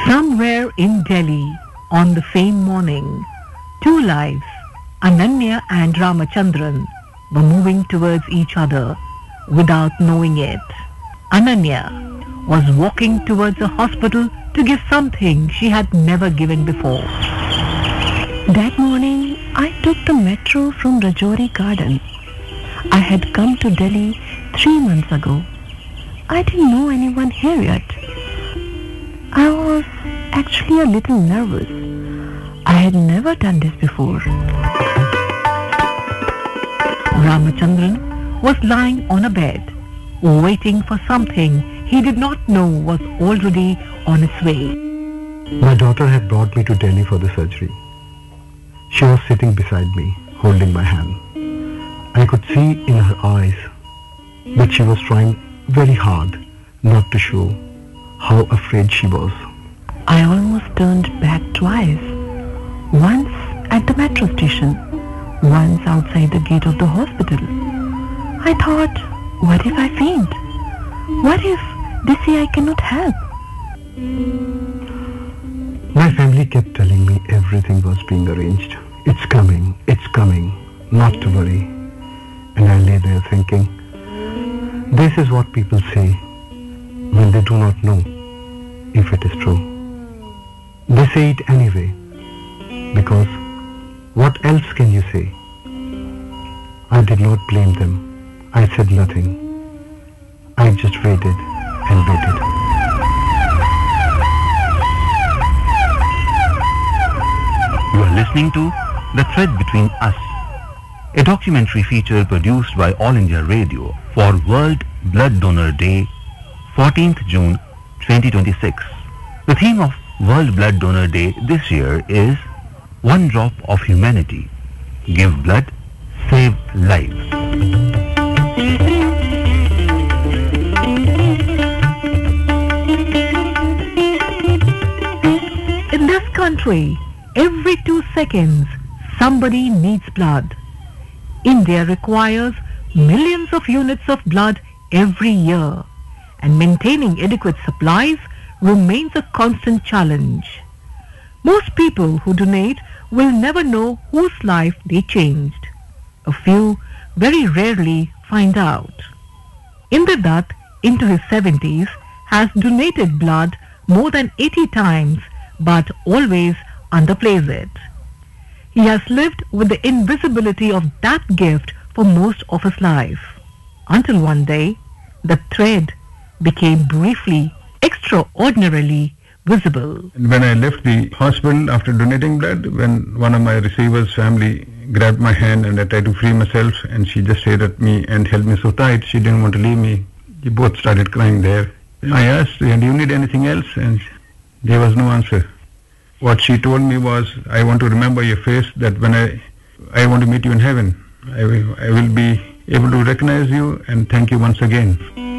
Somewhere in Delhi, on the same morning, two lives, Ananya and Ramachandran, were moving towards each other without knowing it. Ananya was walking towards a hospital to give something she had never given before. That morning, I took the metro from Rajouri Garden. I had come to Delhi 3 months ago. I didn't know anyone here yet. I was actually a little nervous. I had never done this before. Ramachandran was lying on a bed, waiting for something he did not know was already on its way. My daughter had brought me to Delhi for the surgery. She was sitting beside me, holding my hand. I could see in her eyes that she was trying very hard not to show how afraid she was. I almost turned back twice. Once at the metro station, once outside the gate of the hospital. I thought, what if I faint? What if they say I cannot help? My family kept telling me everything was being arranged. It's coming, not to worry. And I lay there thinking, this is what people say when they do not know if it is true. They say it anyway, because what else can you say? I did not blame them. I said nothing. I just waited and waited. You are listening to The Thread Between Us, a documentary feature produced by All India Radio for World Blood Donor Day, 14th June 2026. The theme of World Blood Donor Day this year is One Drop of Humanity. Give blood, save lives. In this country, every 2 seconds, somebody needs blood. India requires millions of units of blood every year, and maintaining adequate supplies remains a constant challenge. Most people who donate will never know whose life they changed. A few very rarely find out. Inder Dutt, into his 70s, has donated blood more than 80 times but always underplays it. He has lived with the invisibility of that gift for most of his life, until one day the thread became briefly, extraordinarily visible. When I left the hospital after donating blood, when one of my receiver's family grabbed my hand and I tried to free myself, and she just stared at me and held me so tight, she didn't want to leave me. We both started crying there. I asked, do you need anything else? And there was no answer. What she told me was, I want to remember your face, that when I want to meet you in heaven. I will be able to recognize you and thank you once again.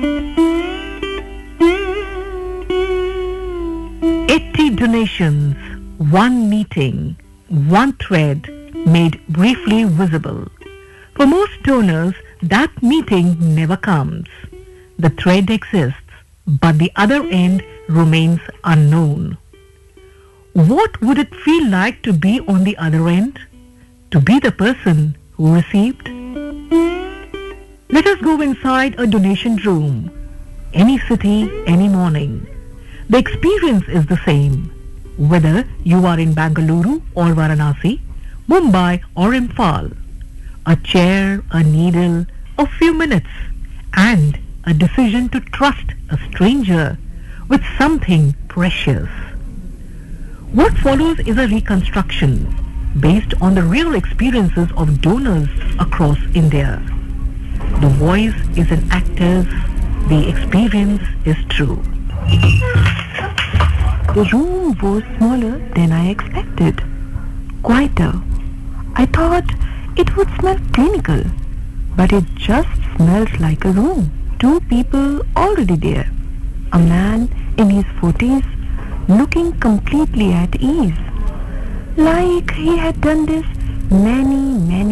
80 donations, one meeting, one thread made briefly visible. For most donors, that meeting never comes. The thread exists, but the other end remains unknown. What would it feel like to be on the other end? To be the person who received? Let us go inside a donation room. Any city, any morning. The experience is the same, whether you are in Bengaluru or Varanasi, Mumbai or Imphal. A chair, a needle, a few minutes, and a decision to trust a stranger with something precious. What follows is a reconstruction based on the real experiences of donors across India. The voice is an actor's, the experience is true. The room was smaller than I expected, quieter. I thought it would smell clinical, but it just smells like a room. 2 people already there. A man in his 40s looking completely at ease, like he had done this many